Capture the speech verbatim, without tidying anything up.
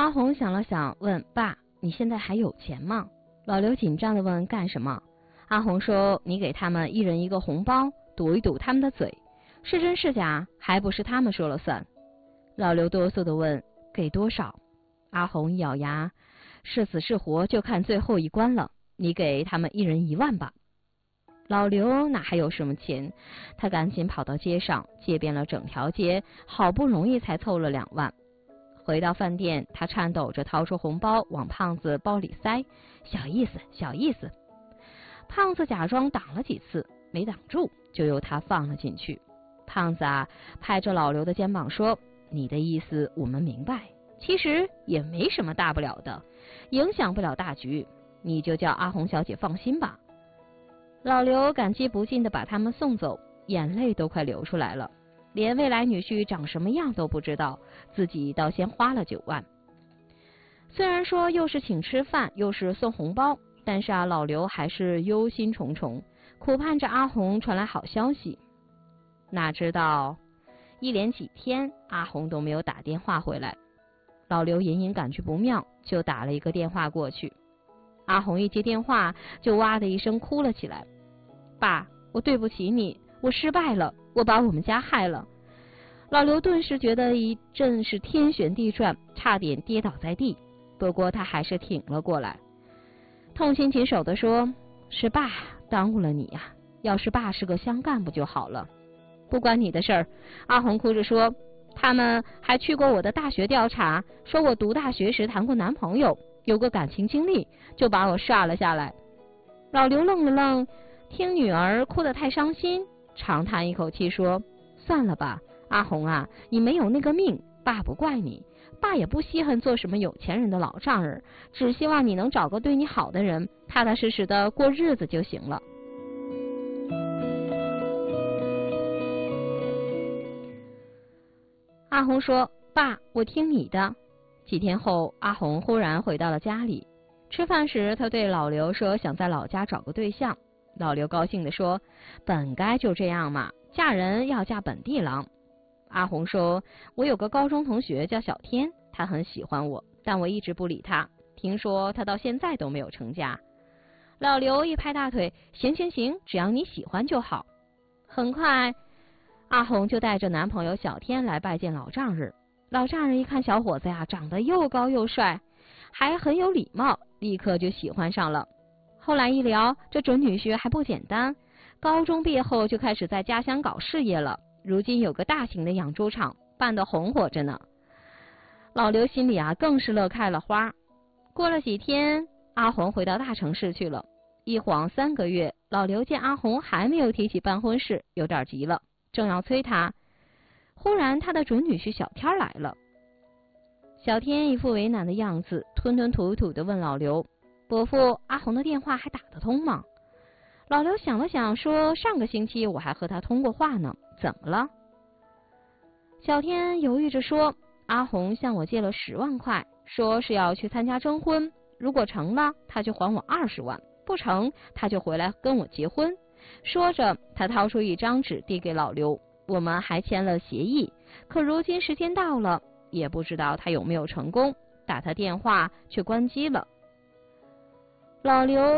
阿红想了想，问爸：“你现在还有钱吗？”老刘紧张地问：“干什么？”阿红说：“你给他们一人一个红包，堵一堵他们的嘴，是真是假，还不是他们说了算。”老刘哆嗦地问：“给多少？”阿红一咬牙：“是死是活就看最后一关了，你给他们一人一万吧。”老刘哪还有什么钱？他赶紧跑到街上，借遍了整条街，好不容易才凑了两万。回到饭店，他颤抖着掏出红包往胖子包里塞，小意思，小意思。胖子假装挡了几次，没挡住，就由他放了进去。胖子啊，拍着老刘的肩膀说：“你的意思我们明白，其实也没什么大不了的，影响不了大局，你就叫阿红小姐放心吧。”老刘感激不尽地把他们送走，眼泪都快流出来了。连未来女婿长什么样都不知道，自己倒先花了九万。虽然说又是请吃饭，又是送红包，但是啊，老刘还是忧心忡忡，苦盼着阿红传来好消息。哪知道一连几天，阿红都没有打电话回来。老刘隐隐感觉不妙，就打了一个电话过去。阿红一接电话，就哇的一声哭了起来。爸，我对不起你，我失败了，我把我们家害了。老刘顿时觉得一阵是天旋地转，差点跌倒在地，不过他还是挺了过来，痛心疾首地说：“是爸耽误了你呀、啊，要是爸是个乡干部就好了。”不关你的事儿。阿红哭着说：“他们还去过我的大学调查，说我读大学时谈过男朋友，有个感情经历，就把我刷了下来。”老刘愣了愣，听女儿哭得太伤心，长叹一口气说：“算了吧，阿红啊，你没有那个命，爸不怪你，爸也不稀罕做什么有钱人的老丈人，只希望你能找个对你好的人，踏踏实实的过日子就行了。”阿红说：“爸，我听你的。”几天后，阿红忽然回到了家里。吃饭时，他对老刘说想在老家找个对象。老刘高兴地说：“本该就这样嘛，嫁人要嫁本地郎。”阿红说：“我有个高中同学叫小天，他很喜欢我，但我一直不理他，听说他到现在都没有成家。”老刘一拍大腿：“行行行，只要你喜欢就好。”很快，阿红就带着男朋友小天来拜见老丈人。老丈人一看小伙子呀，长得又高又帅，还很有礼貌，立刻就喜欢上了。后来一聊，这准女婿还不简单，高中毕业后就开始在家乡搞事业了，如今有个大型的养猪场，办得红火着呢。老刘心里啊更是乐开了花。过了几天，阿红回到大城市去了。一晃三个月，老刘见阿红还没有提起办婚事，有点急了，正要催他，忽然他的准女婿小天来了。小天一副为难的样子，吞吞吐吐地问老刘：“伯父，阿红的电话还打得通吗？”老刘想了想说：“上个星期我还和他通过话呢，怎么了？”小天犹豫着说：“阿红向我借了十万块，说是要去参加征婚，如果成了，他就还我二十万，不成，他就回来跟我结婚。”说着，他掏出一张纸递给老刘，我们还签了协议，可如今时间到了，也不知道他有没有成功，打他电话却关机了。老刘